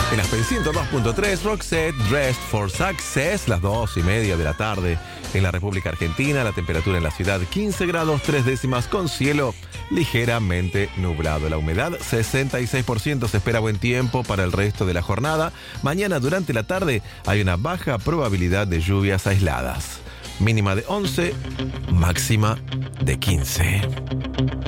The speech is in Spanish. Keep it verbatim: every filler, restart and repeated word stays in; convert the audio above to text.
En Aspen ciento dos punto tres, Roxette, Dressed for Success, las dos y media de la tarde. En la República Argentina, la temperatura en la ciudad quince grados tres décimas con cielo ligeramente nublado. La humedad sesenta y seis por ciento, se espera buen tiempo para el resto de la jornada. Mañana durante la tarde hay una baja probabilidad de lluvias aisladas. Mínima de once, máxima de quince.